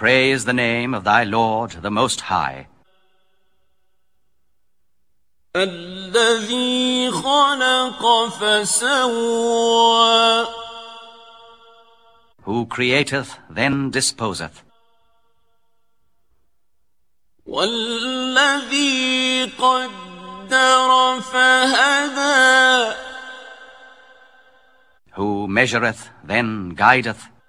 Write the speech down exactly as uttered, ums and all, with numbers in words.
Praise the name of thy Lord, the Most High. الذي خلق فسوى. Who createth, then disposeth. والذي قدر فهدى. Who measureth, then guideth.